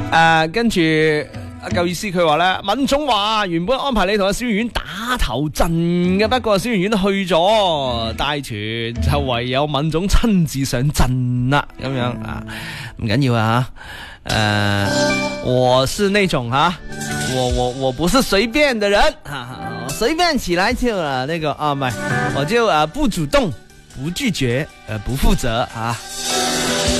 跟住夠意思，佢話咧，敏總話原本安排你同阿小圓圓打頭陣嘅，不過小圓圓去咗帶團，就唯有敏總親自上陣啦，咁樣啊，唔緊要啊，我是那種我不是隨便的人隨便起來就那個唔係，我就不主動、不拒絕、不負責啊。